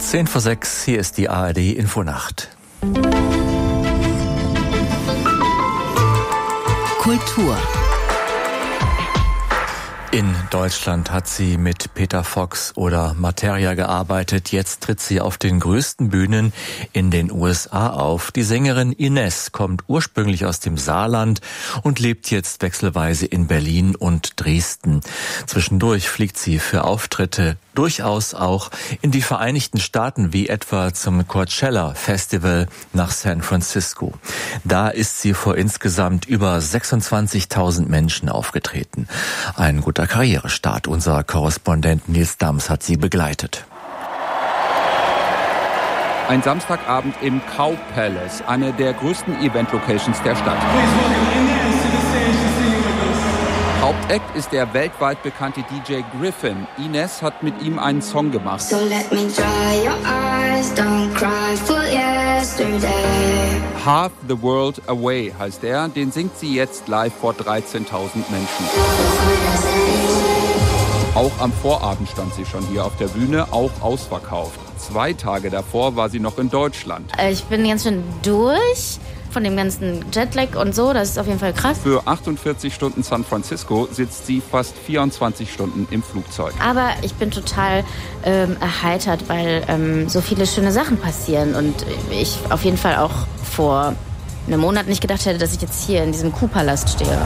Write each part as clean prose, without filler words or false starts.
5:10, hier ist die ARD Infonacht. Kultur. In Deutschland hat sie mit Peter Fox oder Materia gearbeitet. Jetzt tritt sie auf den größten Bühnen in den USA auf. Die Sängerin Inez kommt ursprünglich aus dem Saarland und lebt jetzt wechselweise in Berlin und Dresden. Zwischendurch fliegt sie für Auftritte durchaus auch in die Vereinigten Staaten, wie etwa zum Coachella Festival nach San Francisco. Da ist sie vor insgesamt über 26.000 Menschen aufgetreten. Ein guter Karrierestart. Unser Korrespondent Nils Dams hat sie begleitet. Ein Samstagabend im Cow Palace, eine der größten Event-Locations der Stadt. Hauptact ist der weltweit bekannte DJ Griffin. Inez hat mit ihm einen Song gemacht. So let me dry your eyes, don't cry for yesterday. Half the World Away heißt er. Den singt sie jetzt live vor 13.000 Menschen. Auch am Vorabend stand sie schon hier auf der Bühne, auch ausverkauft. 2 Tage davor war sie noch in Deutschland. Ich bin ganz schön durch von dem ganzen Jetlag und so, das ist auf jeden Fall krass. Für 48 Stunden San Francisco sitzt sie fast 24 Stunden im Flugzeug. Aber ich bin total erheitert, weil so viele schöne Sachen passieren und ich auf jeden Fall auch vor einem Monat nicht gedacht hätte, dass ich jetzt hier in diesem Kuhpalast stehe.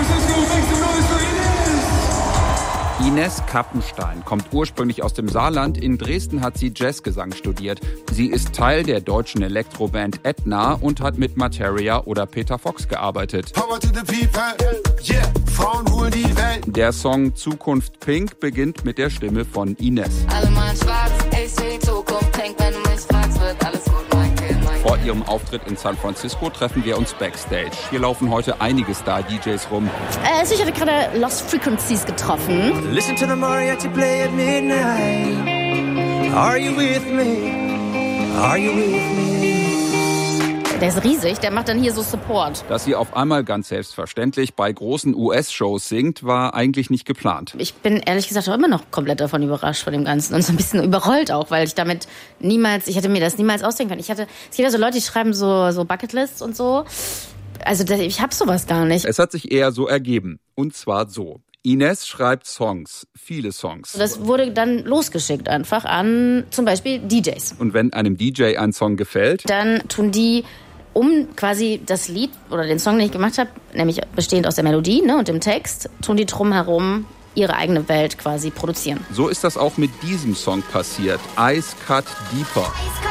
Inez Kappenstein kommt ursprünglich aus dem Saarland. In Dresden hat sie Jazzgesang studiert. Sie ist Teil der deutschen Elektroband Etna und hat mit Materia oder Peter Fox gearbeitet. Power to the people. Yeah. Frauen holen die Welt. Der Song Zukunft Pink beginnt mit der Stimme von Inez. Alle mal schwarz, ich sehe Zukunft Pink, wenn du mich fragst, wird alles gut, mein Kind. Vor ihrem Auftritt in San Francisco treffen wir uns backstage. Hier laufen heute einige Star-DJs rum. Ich hatte gerade Lost Frequencies getroffen. Listen to the mariachi play at midnight. Are you with me? Are you with me? Der ist riesig, der macht dann hier so Support. Dass sie auf einmal ganz selbstverständlich bei großen US-Shows singt, war eigentlich nicht geplant. Ich bin ehrlich gesagt auch immer noch komplett davon überrascht von dem Ganzen und so ein bisschen überrollt auch, weil ich damit ich hätte mir das niemals ausdenken können. Es gibt ja so Leute, die schreiben so Bucketlists und so. Also ich hab sowas gar nicht. Es hat sich eher so ergeben. Und zwar so. Inez schreibt Songs, viele Songs. Das wurde dann losgeschickt einfach an zum Beispiel DJs. Und wenn einem DJ ein Song gefällt, dann tun die, um quasi das Lied oder den Song, den ich gemacht habe, nämlich bestehend aus der Melodie und dem Text, tun die drumherum ihre eigene Welt quasi produzieren. So ist das auch mit diesem Song passiert. Ice Cut Deeper.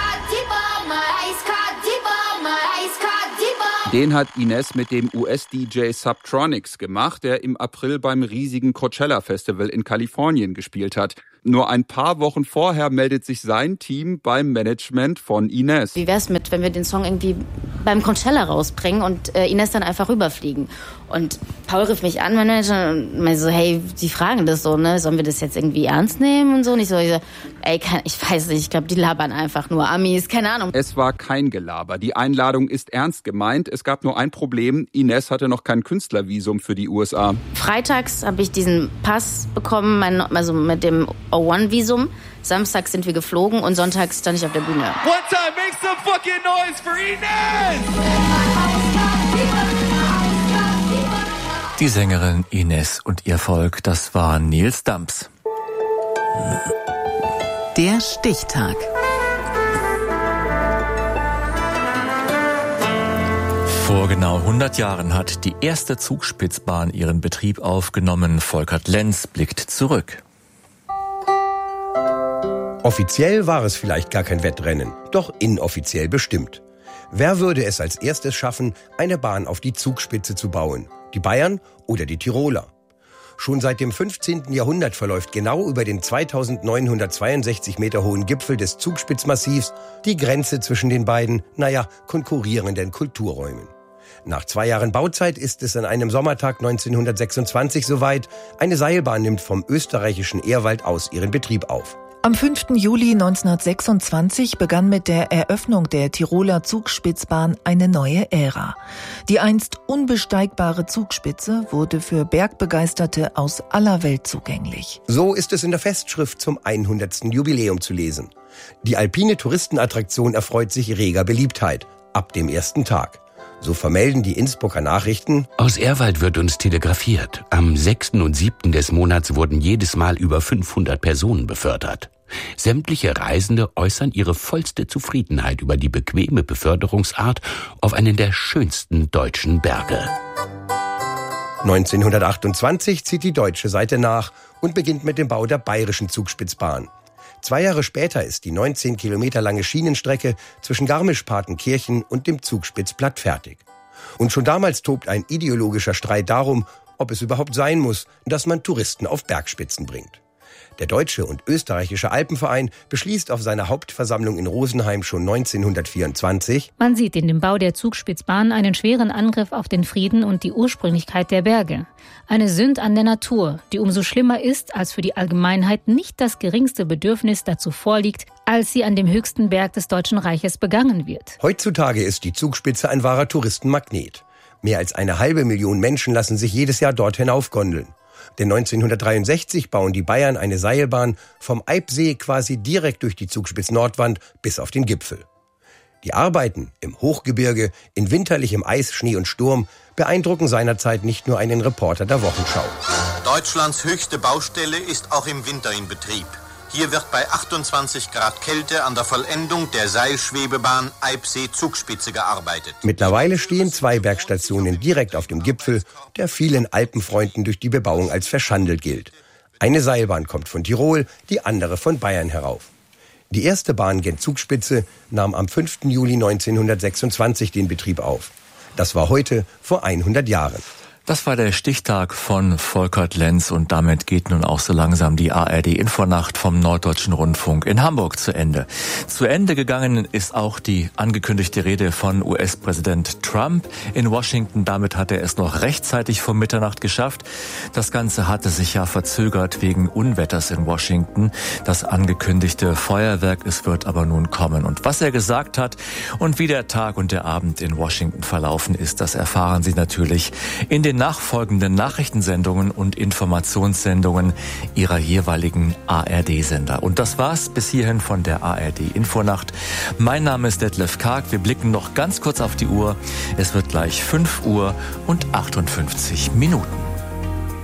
Den hat Inez mit dem US-DJ Subtronics gemacht, der im April beim riesigen Coachella-Festival in Kalifornien gespielt hat. Nur ein paar Wochen vorher meldet sich sein Team beim Management von Inez. Wie wär's mit, wenn wir den Song irgendwie beim Coachella rausbringen und Inez dann einfach rüberfliegen? Und Paul rief mich an, mein Manager, und meinte so, hey, die fragen das so, ne? Sollen wir das jetzt irgendwie ernst nehmen und so? Und ich so, ich weiß nicht, ich glaube, die labern einfach nur Amis, keine Ahnung. Es war kein Gelaber. Die Einladung ist ernst gemeint. Es gab nur ein Problem. Inez hatte noch kein Künstlervisum für die USA. Freitags habe ich diesen Pass bekommen, also mit dem O1-Visum. Samstags sind wir geflogen und sonntags stand ich auf der Bühne. One time, make some fucking noise for Inez! Die Sängerin Inez und ihr Volk, das war Nils Dams. Der Stichtag. Vor genau 100 Jahren hat die erste Zugspitzbahn ihren Betrieb aufgenommen. Volkert Lenz blickt zurück. Offiziell war es vielleicht gar kein Wettrennen, doch inoffiziell bestimmt. Wer würde es als erstes schaffen, eine Bahn auf die Zugspitze zu bauen? Die Bayern oder die Tiroler? Schon seit dem 15. Jahrhundert verläuft genau über den 2962 Meter hohen Gipfel des Zugspitzmassivs die Grenze zwischen den beiden, konkurrierenden Kulturräumen. Nach 2 Jahren Bauzeit ist es an einem Sommertag 1926 soweit. Eine Seilbahn nimmt vom österreichischen Ehrwald aus ihren Betrieb auf. Am 5. Juli 1926 begann mit der Eröffnung der Tiroler Zugspitzbahn eine neue Ära. Die einst unbesteigbare Zugspitze wurde für Bergbegeisterte aus aller Welt zugänglich. So ist es in der Festschrift zum 100. Jubiläum zu lesen. Die alpine Touristenattraktion erfreut sich reger Beliebtheit ab dem ersten Tag. So vermelden die Innsbrucker Nachrichten: Aus Ehrwald wird uns telegrafiert. Am 6. und 7. des Monats wurden jedes Mal über 500 Personen befördert. Sämtliche Reisende äußern ihre vollste Zufriedenheit über die bequeme Beförderungsart auf einen der schönsten deutschen Berge. 1928 zieht die deutsche Seite nach und beginnt mit dem Bau der bayerischen Zugspitzbahn. 2 Jahre später ist die 19 Kilometer lange Schienenstrecke zwischen Garmisch-Partenkirchen und dem Zugspitzplatt fertig. Und schon damals tobt ein ideologischer Streit darum, ob es überhaupt sein muss, dass man Touristen auf Bergspitzen bringt. Der Deutsche und Österreichische Alpenverein beschließt auf seiner Hauptversammlung in Rosenheim schon 1924: Man sieht in dem Bau der Zugspitzbahn einen schweren Angriff auf den Frieden und die Ursprünglichkeit der Berge. Eine Sünd an der Natur, die umso schlimmer ist, als für die Allgemeinheit nicht das geringste Bedürfnis dazu vorliegt, als sie an dem höchsten Berg des Deutschen Reiches begangen wird. Heutzutage ist die Zugspitze ein wahrer Touristenmagnet. Mehr als 500.000 Menschen lassen sich jedes Jahr dort hinaufgondeln. Denn 1963 bauen die Bayern eine Seilbahn vom Eibsee quasi direkt durch die Zugspitz-Nordwand bis auf den Gipfel. Die Arbeiten im Hochgebirge, in winterlichem Eis, Schnee und Sturm beeindrucken seinerzeit nicht nur einen Reporter der Wochenschau. Deutschlands höchste Baustelle ist auch im Winter in Betrieb. Hier wird bei 28 Grad Kälte an der Vollendung der Seilschwebebahn Eibsee-Zugspitze gearbeitet. Mittlerweile stehen 2 Bergstationen direkt auf dem Gipfel, der vielen Alpenfreunden durch die Bebauung als verschandelt gilt. Eine Seilbahn kommt von Tirol, die andere von Bayern herauf. Die erste Bahn Gent-Zugspitze nahm am 5. Juli 1926 den Betrieb auf. Das war heute vor 100 Jahren. Das war der Stichtag von Volkert Lenz und damit geht nun auch so langsam die ARD-Infonacht vom Norddeutschen Rundfunk in Hamburg zu Ende. Zu Ende gegangen ist auch die angekündigte Rede von US-Präsident Trump in Washington. Damit hat er es noch rechtzeitig vor Mitternacht geschafft. Das Ganze hatte sich ja verzögert wegen Unwetters in Washington. Das angekündigte Feuerwerk, es wird aber nun kommen. Und was er gesagt hat und wie der Tag und der Abend in Washington verlaufen ist, das erfahren Sie natürlich in den nachfolgenden Nachrichtensendungen und Informationssendungen Ihrer jeweiligen ARD-Sender. Und das war's bis hierhin von der ARD-Infonacht. Mein Name ist Detlef Karg. Wir blicken noch ganz kurz auf die Uhr. Es wird gleich 5 Uhr und 58 Minuten.